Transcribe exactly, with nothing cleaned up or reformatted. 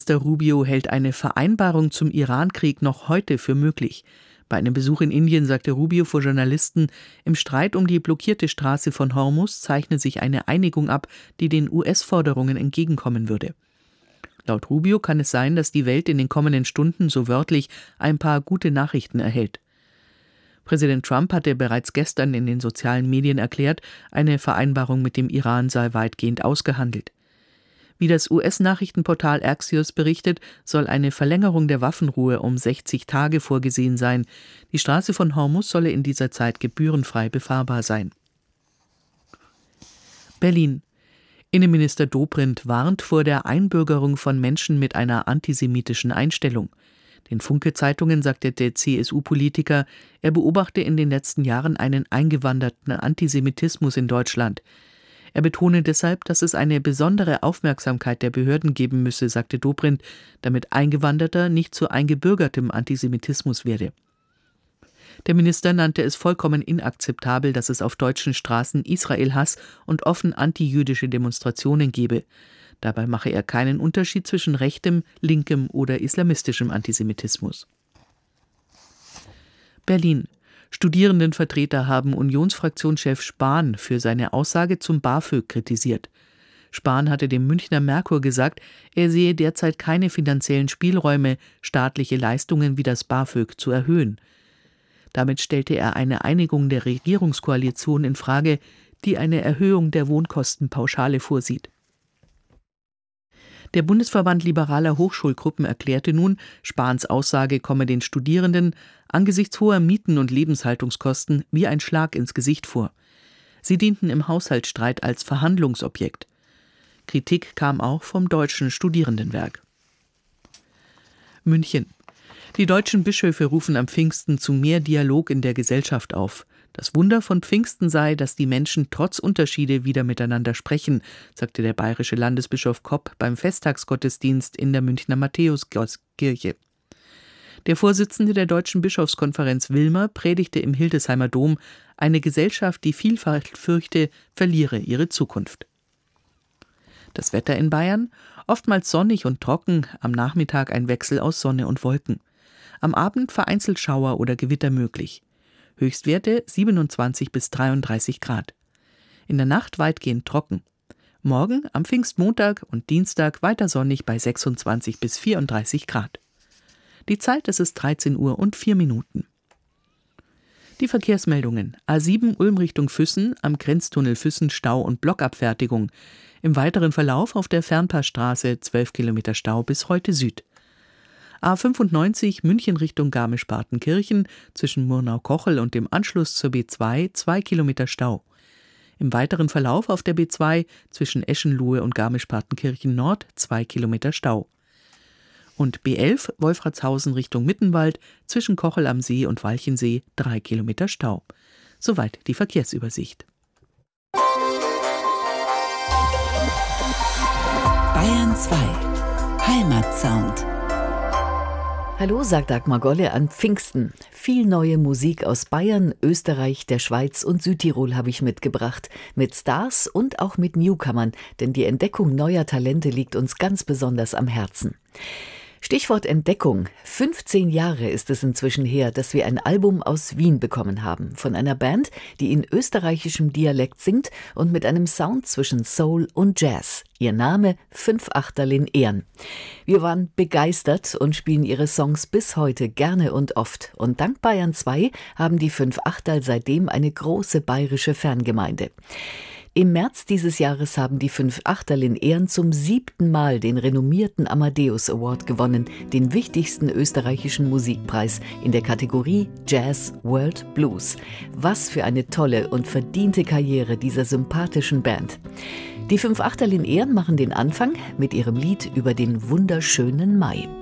Rubio hält eine Vereinbarung zum Iran-Krieg noch heute für möglich. Bei einem Besuch in Indien sagte Rubio vor Journalisten, im Streit um die blockierte Straße von Hormuz zeichne sich eine Einigung ab, die den U S-Forderungen entgegenkommen würde. Laut Rubio kann es sein, dass die Welt in den kommenden Stunden so wörtlich ein paar gute Nachrichten erhält. Präsident Trump hatte bereits gestern in den sozialen Medien erklärt, eine Vereinbarung mit dem Iran sei weitgehend ausgehandelt. Wie das U S-Nachrichtenportal Axios berichtet, soll eine Verlängerung der Waffenruhe um sechzig Tage vorgesehen sein. Die Straße von Hormuz solle in dieser Zeit gebührenfrei befahrbar sein. Berlin. Innenminister Dobrindt warnt vor der Einbürgerung von Menschen mit einer antisemitischen Einstellung. Den Funke-Zeitungen sagte der C S U-Politiker, er beobachte in den letzten Jahren einen eingewanderten Antisemitismus in Deutschland. Er betone deshalb, dass es eine besondere Aufmerksamkeit der Behörden geben müsse, sagte Dobrindt, damit Eingewanderter nicht zu eingebürgertem Antisemitismus werde. Der Minister nannte es vollkommen inakzeptabel, dass es auf deutschen Straßen Israel-Hass und offen antijüdische Demonstrationen gebe. Dabei mache er keinen Unterschied zwischen rechtem, linkem oder islamistischem Antisemitismus. Berlin. Studierendenvertreter haben Unionsfraktionschef Spahn für seine Aussage zum BAföG kritisiert. Spahn hatte dem Münchner Merkur gesagt, er sehe derzeit keine finanziellen Spielräume, staatliche Leistungen wie das BAföG zu erhöhen. Damit stellte er eine Einigung der Regierungskoalition in Frage, die eine Erhöhung der Wohnkostenpauschale vorsieht. Der Bundesverband liberaler Hochschulgruppen erklärte nun, Spahns Aussage komme den Studierenden angesichts hoher Mieten und Lebenshaltungskosten wie ein Schlag ins Gesicht vor. Sie dienten im Haushaltsstreit als Verhandlungsobjekt. Kritik kam auch vom Deutschen Studierendenwerk. München. Die deutschen Bischöfe rufen am Pfingsten zu mehr Dialog in der Gesellschaft auf. Das Wunder von Pfingsten sei, dass die Menschen trotz Unterschiede wieder miteinander sprechen, sagte der bayerische Landesbischof Kopp beim Festtagsgottesdienst in der Münchner Matthäuskirche. Der Vorsitzende der Deutschen Bischofskonferenz Wilmer predigte im Hildesheimer Dom, eine Gesellschaft, die Vielfalt fürchte, verliere ihre Zukunft. Das Wetter in Bayern? Oftmals sonnig und trocken, am Nachmittag ein Wechsel aus Sonne und Wolken. Am Abend vereinzelt Schauer oder Gewitter möglich. Höchstwerte siebenundzwanzig bis dreiunddreißig Grad. In der Nacht weitgehend trocken. Morgen am Pfingstmontag und Dienstag weiter sonnig bei sechsundzwanzig bis vierunddreißig Grad. Die Zeit, es ist dreizehn Uhr und vier Minuten. Die Verkehrsmeldungen. A sieben Ulm Richtung Füssen, am Grenztunnel Füssen Stau und Blockabfertigung. Im weiteren Verlauf auf der Fernpassstraße zwölf Kilometer Stau bis heute Süd. A fünfundneunzig München Richtung Garmisch-Partenkirchen zwischen Murnau-Kochel und dem Anschluss zur B zwei zwei Kilometer Stau. Im weiteren Verlauf auf der B zwei zwischen Eschenlohe und Garmisch-Partenkirchen Nord zwei Kilometer Stau. Und B elf Wolfratshausen Richtung Mittenwald zwischen Kochel am See und Walchensee drei Kilometer Stau. Soweit die Verkehrsübersicht. Bayern zwei Heimatsound. Hallo, sagt Dagmar Golle an Pfingsten. Viel neue Musik aus Bayern, Österreich, der Schweiz und Südtirol habe ich mitgebracht. Mit Stars und auch mit Newcomern, denn die Entdeckung neuer Talente liegt uns ganz besonders am Herzen. Stichwort Entdeckung. fünfzehn Jahre ist es inzwischen her, dass wir ein Album aus Wien bekommen haben. Von einer Band, die in österreichischem Dialekt singt und mit einem Sound zwischen Soul und Jazz. Ihr Name Fünf Achterl in Ehren. Wir waren begeistert und spielen ihre Songs bis heute gerne und oft. Und dank Bayern zwei haben die Fünf Achterl seitdem eine große bayerische Fangemeinde. Im März dieses Jahres haben die Fünf Achterl in Ehren zum siebten Mal den renommierten Amadeus Award gewonnen, den wichtigsten österreichischen Musikpreis in der Kategorie Jazz World Blues. Was für eine tolle und verdiente Karriere dieser sympathischen Band. Die Fünf Achterl in Ehren machen den Anfang mit ihrem Lied über den wunderschönen Mai.